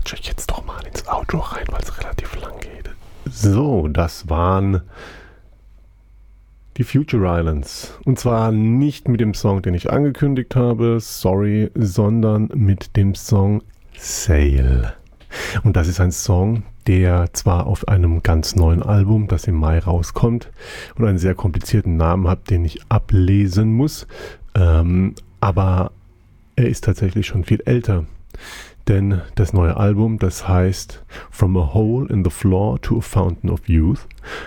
quatsche ich jetzt doch mal ins Outro rein, weil es relativ lang geht. So, das waren die Future Islands. Und zwar nicht mit dem Song, den ich angekündigt habe, sorry, sondern mit dem Song Sail. Und das ist ein Song, der zwar auf einem ganz neuen Album, das im Mai rauskommt, und einen sehr komplizierten Namen hat, den ich ablesen muss, aber er ist tatsächlich schon viel älter. Denn das neue Album, das heißt From a Hole in the Floor to a Fountain of Youth,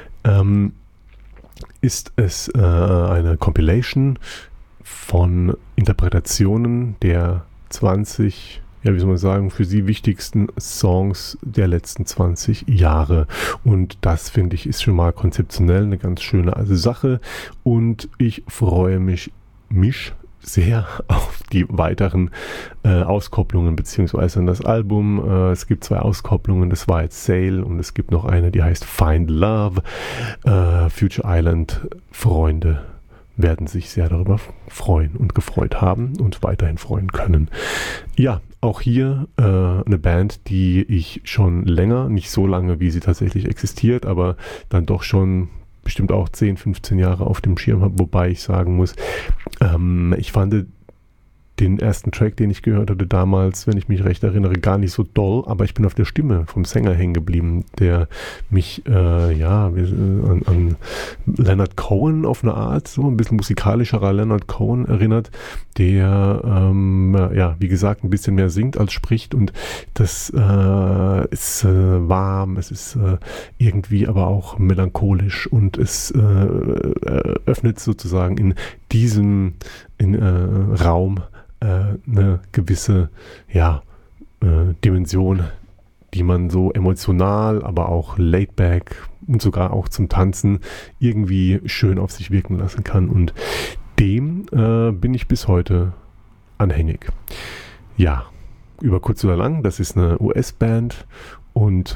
ist es eine Compilation von Interpretationen der 20, ja, wie soll man sagen, für sie wichtigsten Songs der letzten 20 Jahre. Und das, finde ich, ist schon mal konzeptionell eine ganz schöne Sache. Und ich freue mich sehr auf die weiteren Auskopplungen beziehungsweise das Album. Es gibt 2 Auskopplungen, das war jetzt Sail und es gibt noch eine, die heißt Find Love. Future Island Freunde werden sich sehr darüber freuen und gefreut haben und weiterhin freuen können. Ja, auch hier eine Band, die ich schon länger, nicht so lange, wie sie tatsächlich existiert, aber dann doch schon bestimmt auch 10, 15 Jahre auf dem Schirm habe, wobei ich sagen muss, ich fand den ersten Track, den ich gehört hatte damals, wenn ich mich recht erinnere, gar nicht so doll, aber ich bin auf der Stimme vom Sänger hängen geblieben, der mich an Leonard Cohen auf eine Art, so ein bisschen musikalischerer Leonard Cohen erinnert, der wie gesagt ein bisschen mehr singt als spricht, und das ist warm, es ist irgendwie aber auch melancholisch, und es öffnet sozusagen in diesem Raum eine gewisse Dimension, die man so emotional, aber auch laid back und sogar auch zum Tanzen irgendwie schön auf sich wirken lassen kann, und dem bin ich bis heute anhängig. Ja, über kurz oder lang, das ist eine US-Band und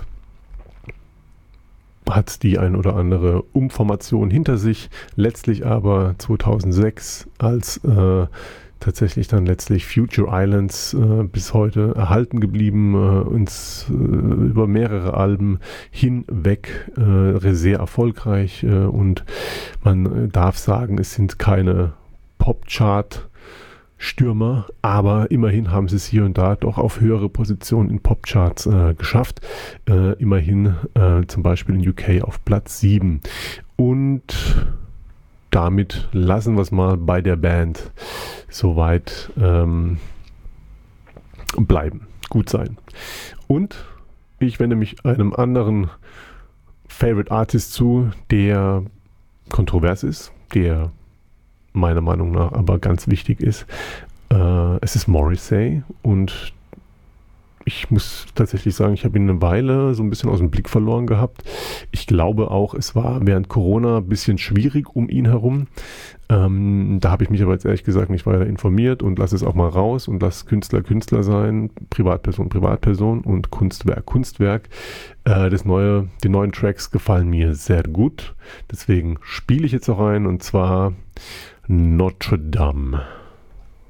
hat die ein oder andere Umformation hinter sich, letztlich aber 2006 als tatsächlich dann letztlich Future Islands bis heute erhalten geblieben, uns über mehrere Alben hinweg sehr erfolgreich, und man darf sagen, es sind keine Popchart-Stürmer, aber immerhin haben sie es hier und da doch auf höhere Positionen in Popcharts geschafft, immerhin zum Beispiel in UK auf Platz 7, und damit lassen wir es mal bei der Band soweit bleiben, gut sein. Und ich wende mich einem anderen Favorite Artist zu, der kontrovers ist, der meiner Meinung nach aber ganz wichtig ist. Es ist Morrissey, und ich muss tatsächlich sagen, ich habe ihn eine Weile so ein bisschen aus dem Blick verloren gehabt. Ich glaube auch, es war während Corona ein bisschen schwierig um ihn herum. Da habe ich mich aber jetzt ehrlich gesagt nicht weiter informiert und lasse es auch mal raus und lasse Künstler Künstler sein, Privatperson Privatperson und Kunstwerk Kunstwerk. Die neuen Tracks gefallen mir sehr gut. Deswegen spiele ich jetzt auch ein, und zwar Notre Dame.